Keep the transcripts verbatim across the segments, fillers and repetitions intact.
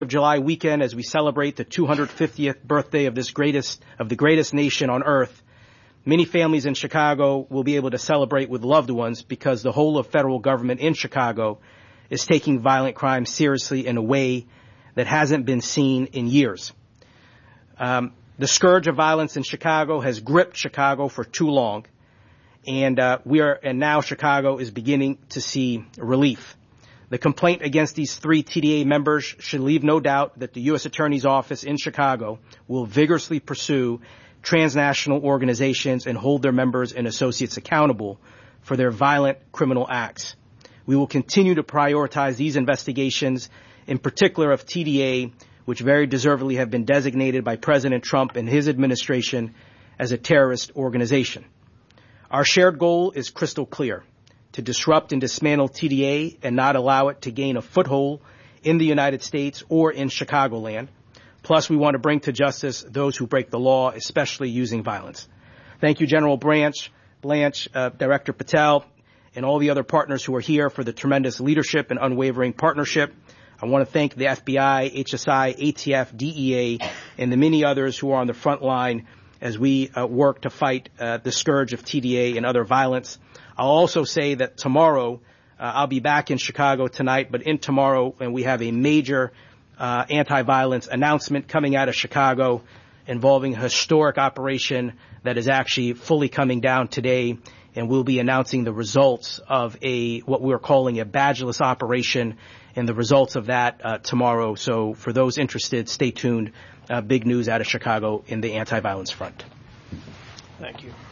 of July weekend, as we celebrate the two hundred fiftieth birthday of this greatest of the greatest nation on earth, many families in Chicago will be able to celebrate with loved ones because the whole of federal government in Chicago is taking violent crime seriously in a way that hasn't been seen in years. Um, the scourge of violence in Chicago has gripped Chicago for too long, and uh, we are and now Chicago is beginning to see relief. The complaint against these three T D A members should leave no doubt that the U S Attorney's Office in Chicago will vigorously pursue transnational organizations and hold their members and associates accountable for their violent criminal acts. We will continue to prioritize these investigations, in particular of T D A, which very deservedly have been designated by President Trump and his administration as a terrorist organization. Our shared goal is crystal clear: to disrupt and dismantle T D A and not allow it to gain a foothold in the United States or in Chicagoland. Plus, we want to bring to justice those who break the law, especially using violence. Thank you, General Branch, Blanche, uh, Director Patel, and all the other partners who are here for the tremendous leadership and unwavering partnership. I want to thank the F B I, H S I, A T F, D E A, and the many others who are on the front line as we uh, work to fight uh, the scourge of T D A and other violence. I'll also say that tomorrow, uh, I'll be back in Chicago tonight, but in tomorrow, and we have a major uh, anti-violence announcement coming out of Chicago involving a historic operation that is actually fully coming down today, and we'll be announcing the results of a what we're calling a badgeless operation and the results of that uh, tomorrow. So for those interested, stay tuned. Uh, big news out of Chicago in the anti-violence front. Thank you.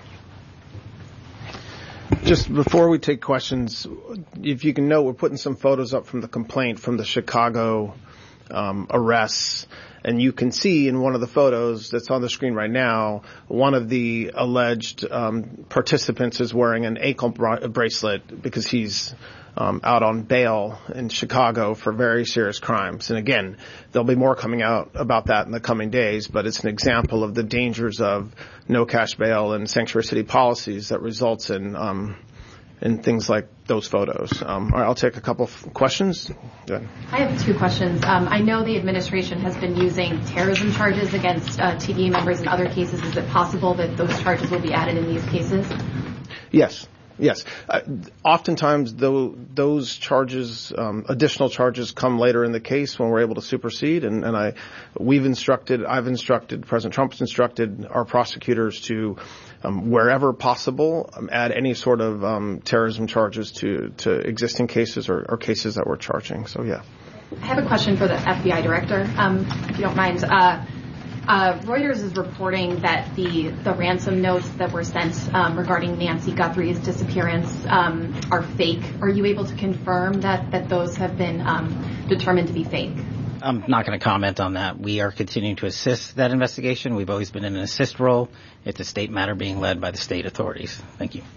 Just before we take questions, if you can note, we're putting some photos up from the complaint from the Chicago um, arrests. And you can see in one of the photos that's on the screen right now, one of the alleged um, participants is wearing an ankle bra- bracelet because he's um, out on bail in Chicago for very serious crimes. And again, there'll be more coming out about that in the coming days, but it's an example of the dangers of no cash bail and sanctuary city policies that results in um, in things like those photos. Um, all right, I'll take a couple of questions. Go ahead. I have two questions. Um, I know the administration has been using terrorism charges against uh, T D A members in other cases. Is it possible that those charges will be added in these cases? Yes. Yes. Uh, oftentimes, though, those charges, um, additional charges, come later in the case when we're able to supersede. And, and I, we've instructed, I've instructed, President Trump's instructed our prosecutors to, um, wherever possible, um, add any sort of um, terrorism charges to, to existing cases or, or cases that we're charging. So, yeah. I have a question for the F B I director, um, if you don't mind. Uh, Uh, Reuters is reporting that the, the ransom notes that were sent um, regarding Nancy Guthrie's disappearance um, are fake. Are you able to confirm that, that those have been um, determined to be fake? I'm not going to comment on that. We are continuing to assist that investigation. We've always been in an assist role. It's a state matter being led by the state authorities. Thank you.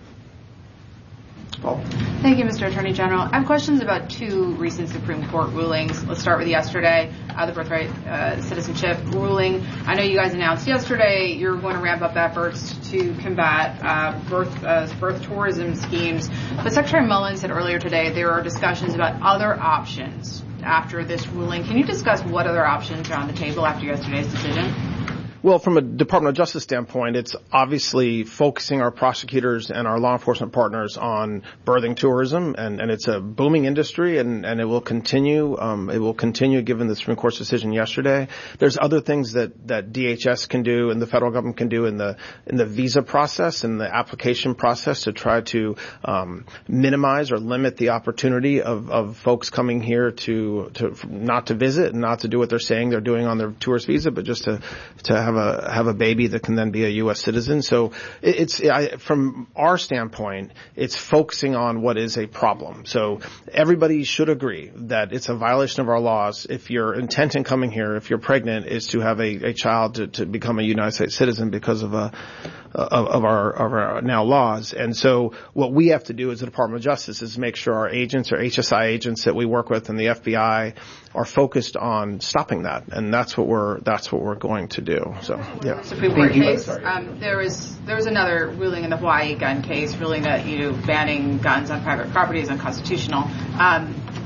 Paul. Thank you, Mister Attorney General. I have questions about two recent Supreme Court rulings. Let's start with yesterday, uh, the birthright uh, citizenship ruling. I know you guys announced yesterday you're going to ramp up efforts to combat uh, birth uh, birth tourism schemes. But Secretary Mullin said earlier today there are discussions about other options after this ruling. Can you discuss what other options are on the table after yesterday's decision? Well, from a Department of Justice standpoint, it's obviously focusing our prosecutors and our law enforcement partners on birthing tourism, and, and it's a booming industry, and, and it will continue. Um, it will continue given the Supreme Court's decision yesterday. There's other things that, that D H S can do and the federal government can do in the in the visa process and the application process to try to um, minimize or limit the opportunity of, of folks coming here to to not to visit and not to do what they're saying they're doing on their tourist visa, but just to to have a have a baby that can then be a U S citizen. So it's I, from our standpoint, it's focusing on what is a problem. So everybody should agree that it's a violation of our laws if your intent in coming here, if you're pregnant, is to have a, a child to, to become a United States citizen because of a of, of our of our now laws. And so what we have to do as the Department of Justice is make sure our agents or H S I agents that we work with and the F B I are focused on stopping that, and that's what we're that's what we're going to do. So, yeah. Supreme Court case. Um, there was there was another ruling in the Hawaii gun case, ruling that you know banning guns on private property is unconstitutional. Um,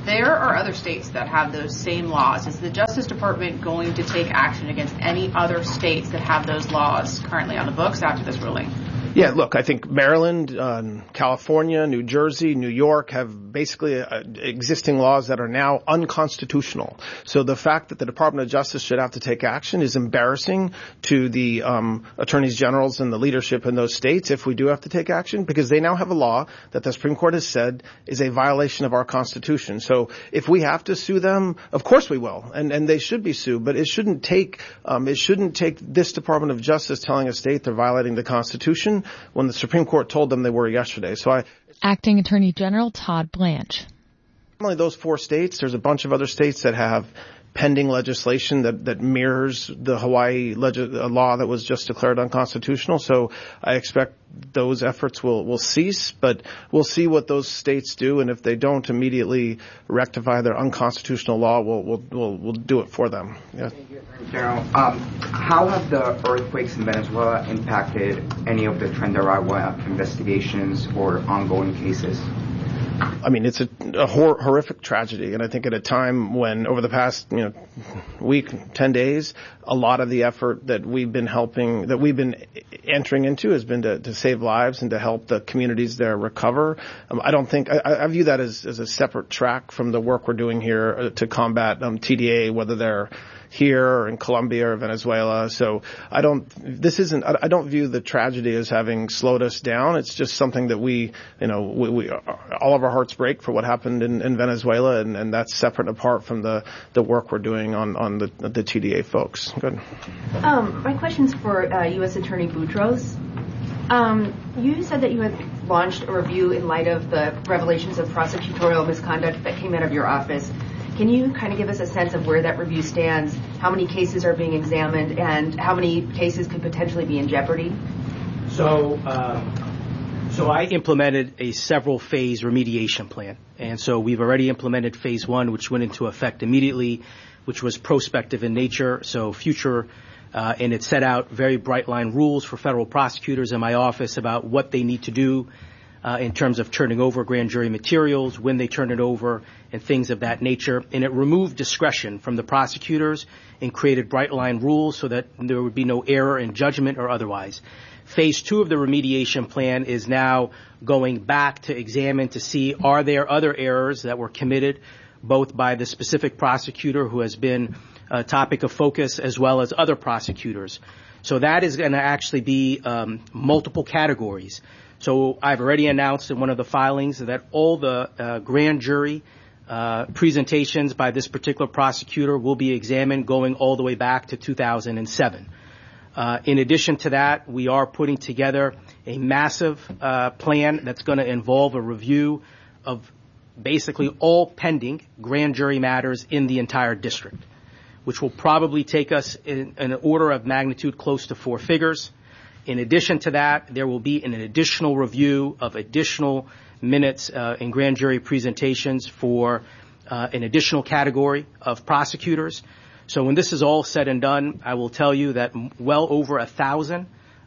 there are other states that have those same laws. Is the Justice Department going to take action against any other states that have those laws currently on the books after this ruling? Yeah, look, I think Maryland, uh, California, New Jersey, New York have basically uh, existing laws that are now unconstitutional. So the fact that the Department of Justice should have to take action is embarrassing to the um, attorneys generals and the leadership in those states if we do have to take action, because they now have a law that the Supreme Court has said is a violation of our Constitution. So if we have to sue them, of course we will, and, and they should be sued, but it shouldn't take um, it shouldn't take this Department of Justice telling a state they're violating the Constitution when the Supreme Court told them they were yesterday. So I, Acting Attorney General Todd Blanche. Not only those four states, there's a bunch of other states that have pending legislation that, that mirrors the Hawaii leg- law that was just declared unconstitutional. So I expect those efforts will, will cease, but we'll see what those states do. And if they don't immediately rectify their unconstitutional law, we'll, we'll, we'll, we'll do it for them. Yeah. Thank you, Attorney General. Um, how have the earthquakes in Venezuela impacted any of the Tren-de-Aragua investigations or ongoing cases? I mean, it's a, a hor- horrific tragedy, and I think at a time when, over the past, you know, week, ten days, a lot of the effort that we've been helping, that we've been entering into, has been to, to save lives and to help the communities there recover. Um, I don't think I, I view that as, as a separate track from the work we're doing here to combat um, T D A, whether they're here or in Colombia or Venezuela. So I don't, this isn't, I don't view the tragedy as having slowed us down. It's just something that we, you know, we, we all of our hearts break for what happened in, in Venezuela, and, and that's separate and apart from the, the work we're doing on, on the, the T D A folks. Good. Um, my question's for uh, U S Attorney Boutros. Um, you said that you had launched a review in light of the revelations of prosecutorial misconduct that came out of your office. Can you kind of give us a sense of where that review stands, how many cases are being examined, and how many cases could potentially be in jeopardy? So, uh, so I implemented a several-phase remediation plan. And so we've already implemented phase one, which went into effect immediately, which was prospective in nature, so future, uh, and it set out very bright-line rules for federal prosecutors in my office about what they need to do Uh, in terms of turning over grand jury materials, when they turn it over, and things of that nature. And it removed discretion from the prosecutors and created bright line rules so that there would be no error in judgment or otherwise. Phase two of the remediation plan is now going back to examine to see, are there other errors that were committed both by the specific prosecutor who has been a topic of focus as well as other prosecutors. So that is going to actually be um, multiple categories. So I've already announced in one of the filings that all the uh, grand jury uh, presentations by this particular prosecutor will be examined going all the way back to two thousand seven. Uh, in addition to that, we are putting together a massive uh, plan that's going to involve a review of basically all pending grand jury matters in the entire district, which will probably take us in, in an order of magnitude close to four figures. In addition to that, there will be an additional review of additional minutes uh, in grand jury presentations for uh, an additional category of prosecutors. So when this is all said and done, I will tell you that well over a thousand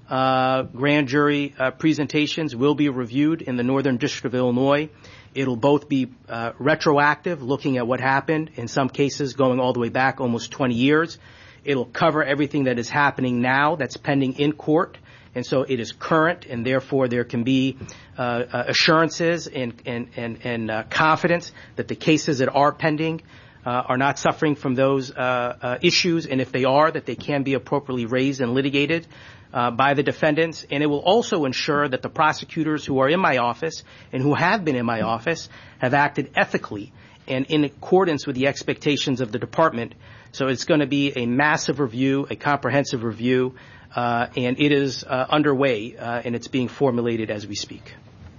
uh, grand jury uh, presentations will be reviewed in the Northern District of Illinois. It'll both be uh, retroactive, looking at what happened, in some cases going all the way back almost twenty years. It'll cover everything that is happening now that's pending in court. And so it is current, and therefore there can be uh, uh, assurances and, and, and, and uh, confidence that the cases that are pending uh, are not suffering from those uh, uh, issues, and if they are, that they can be appropriately raised and litigated uh, by the defendants. And it will also ensure that the prosecutors who are in my office and who have been in my office have acted ethically and in accordance with the expectations of the department. So it's going to be a massive review, a comprehensive review, uh, and it is uh, underway, uh, and it's being formulated as we speak.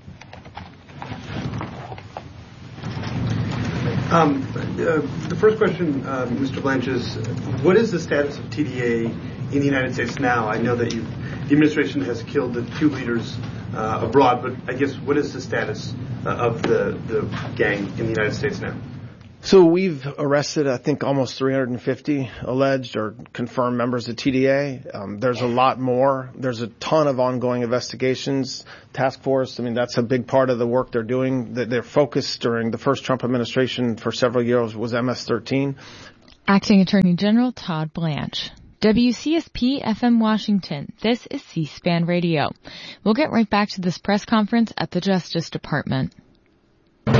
Um, uh, the first question, uh, Mister Blanche, is what is the status of T D A in the United States now? I know that you, the administration has killed the two leaders uh, abroad, but I guess what is the status uh, of the, the gang in the United States now? So we've arrested, I think, almost three hundred fifty alleged or confirmed members of T D A. Um, there's a lot more. There's a ton of ongoing investigations. Task Force, I mean, that's a big part of the work they're doing. Their focus during the first Trump administration for several years was M S thirteen. Acting Attorney General Todd Blanche. W C S P F M Washington. This is C-SPAN Radio. We'll get right back to this press conference at the Justice Department. A P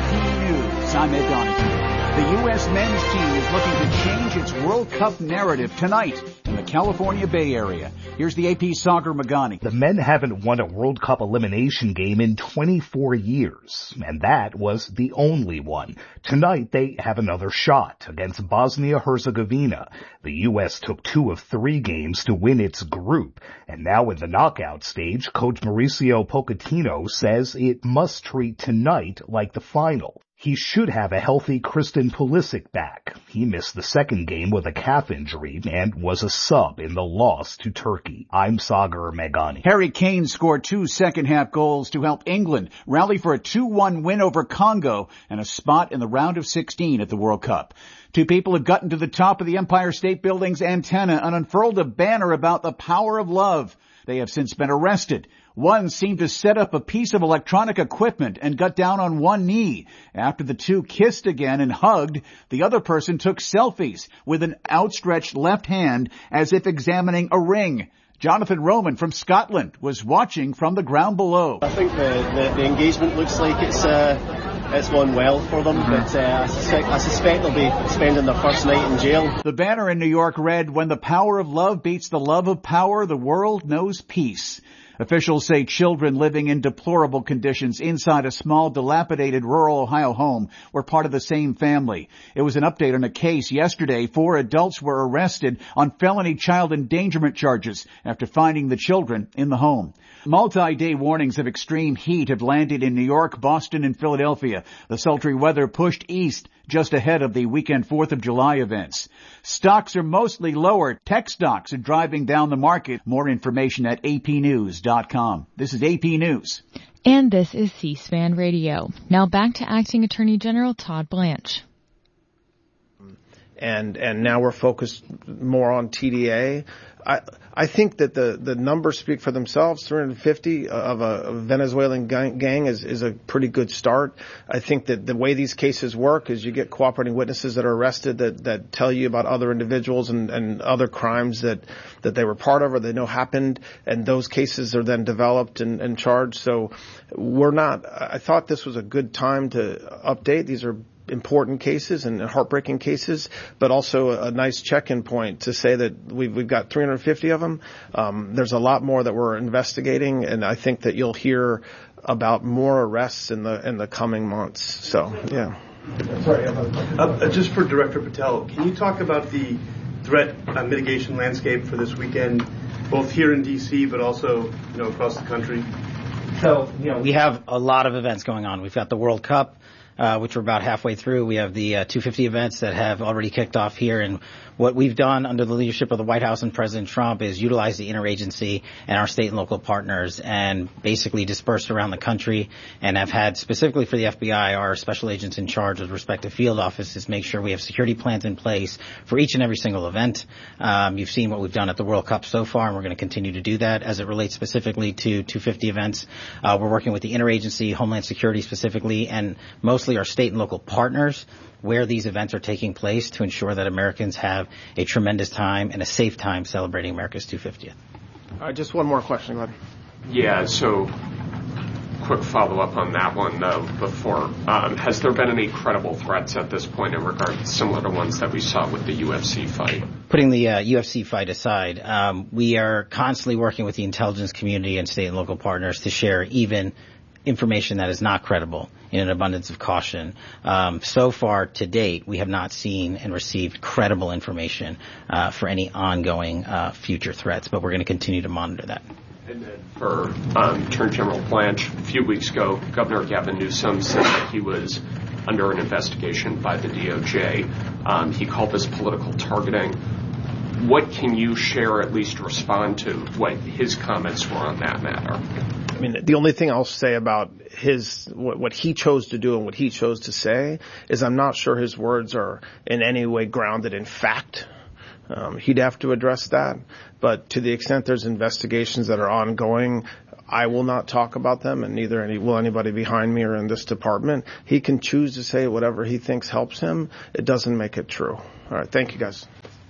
News, I'm Ed Donahue. The U S men's team is looking to change its World Cup narrative tonight in the California Bay Area. Here's the A P Sagar Magani. The men haven't won a World Cup elimination game in twenty-four years, and that was the only one. Tonight they have another shot against Bosnia-Herzegovina. The U S took two of three games to win its group, and now in the knockout stage, Coach Mauricio Pochettino says it must treat tonight like the final. He should have a healthy Christian Pulisic back. He missed the second game with a calf injury and was a sub in the loss to Turkey. I'm Sagar Meghani. Harry Kane scored two second-half goals to help England rally for a two one win over Congo and a spot in the round of sixteen at the World Cup. Two people have gotten to the top of the Empire State Building's antenna and unfurled a banner about the power of love. They have since been arrested. One seemed to set up a piece of electronic equipment and got down on one knee. After the two kissed again and hugged, the other person took selfies with an outstretched left hand as if examining a ring. Jonathan Roman from Scotland was watching from the ground below. I think the, the, the engagement looks like it's uh, it's going well for them, mm-hmm. but uh, I, suspect, I suspect they'll be spending their first night in jail. The banner in New York read, "When the power of love beats the love of power, the world knows peace." Officials say children living in deplorable conditions inside a small, dilapidated rural Ohio home were part of the same family. It was an update on a case yesterday. Four adults were arrested on felony child endangerment charges after finding the children in the home. Multi-day warnings of extreme heat have landed in New York, Boston, and Philadelphia. The sultry weather pushed east just ahead of the weekend fourth of July events. Stocks are mostly lower. Tech stocks are driving down the market. More information at A P news dot com. This is A P News. And this is C-SPAN Radio. Now back to Acting Attorney General Todd Blanche. And and now we're focused more on T D A. I I think that the, the numbers speak for themselves. three hundred fifty of a Venezuelan gang, gang is, is a pretty good start. I think that the way these cases work is you get cooperating witnesses that are arrested that, that tell you about other individuals and, and other crimes that, that they were part of or they know happened, and those cases are then developed and, and charged. So we're not, I thought this was a good time to update. These are important cases and heartbreaking cases, but also a nice check-in point to say that we've, we've got three hundred fifty of them. Um, there's a lot more that we're investigating, and I think that you'll hear about more arrests in the in the coming months. So, yeah. Sorry, uh, just for Director Patel, can you talk about the threat uh, mitigation landscape for this weekend, both here in D C but also, you know, across the country? So, you know, we have a lot of events going on. We've got the World Cup, Uh, which we're about halfway through. We have the uh, two fifty events that have already kicked off here, and what we've done under the leadership of the White House and President Trump is utilize the interagency and our state and local partners and basically dispersed around the country, and have had specifically for the F B I our special agents in charge with respect to field offices make sure we have security plans in place for each and every single event. Um, you've seen what we've done at the World Cup so far, and we're going to continue to do that. As it relates specifically to two fifty events, uh, we're working with the interagency, Homeland Security specifically, and most mostly our state and local partners where these events are taking place to ensure that Americans have a tremendous time and a safe time celebrating America's two hundred fiftieth. All right, just one more question, Glenn. Yeah, so quick follow-up on that one uh, before. Um, has there been any credible threats at this point in regard similar to ones that we saw with the U F C fight? Putting the uh, U F C fight aside, um, we are constantly working with the intelligence community and state and local partners to share even information that is not credible in an abundance of caution. Um, so far to date, we have not seen and received credible information uh, for any ongoing uh, future threats, but we're going to continue to monitor that. And then for um, Attorney General Blanche, a few weeks ago, Governor Gavin Newsom said that he was under an investigation by the D O J. Um, he called this political targeting. What can you share, at least respond to what his comments were on that matter? mean, the only thing I'll say about his, what, what he chose to do and what he chose to say is I'm not sure his words are in any way grounded in fact. Um, he'd have to address that. But to the extent there's investigations that are ongoing, I will not talk about them, and neither any, will anybody behind me or in this department. He can choose to say whatever he thinks helps him. It doesn't make it true. All right. Thank you, guys.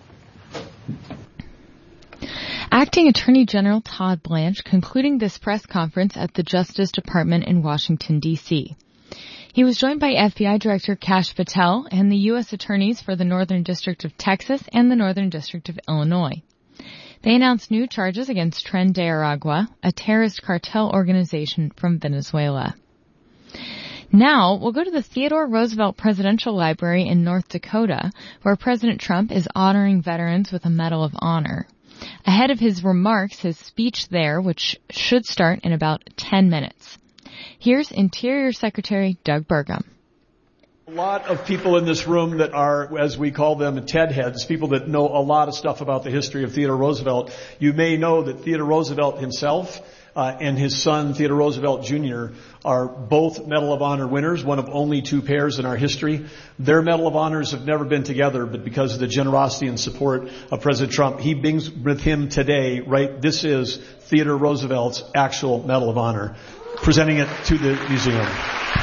Acting Attorney General Todd Blanche concluding this press conference at the Justice Department in Washington, D C He was joined by F B I Director Kash Patel and the U S attorneys for the Northern District of Texas and the Northern District of Illinois. They announced new charges against Tren de Aragua, a terrorist cartel organization from Venezuela. Now, we'll go to the Theodore Roosevelt Presidential Library in North Dakota, where President Trump is honoring veterans with a Medal of Honor. Ahead of his remarks, his speech there, which should start in about ten minutes. Here's Interior Secretary Doug Burgum. A lot of people in this room that are, as we call them, TED heads, people that know a lot of stuff about the history of Theodore Roosevelt. You may know that Theodore Roosevelt himself uh, and his son, Theodore Roosevelt Junior, are both Medal of Honor winners, one of only two pairs in our history. Their Medal of Honors have never been together, but because of the generosity and support of President Trump, he brings with him today, right, this is Theodore Roosevelt's actual Medal of Honor, presenting it to the museum.